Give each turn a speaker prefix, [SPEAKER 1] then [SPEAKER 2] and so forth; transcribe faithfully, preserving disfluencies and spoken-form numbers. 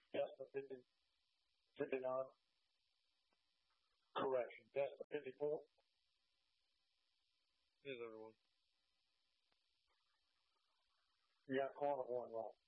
[SPEAKER 1] Tesla fifty, fifty-nine. Correction. Tesla fifty-four.
[SPEAKER 2] Here's everyone.
[SPEAKER 1] You got corner one wrong.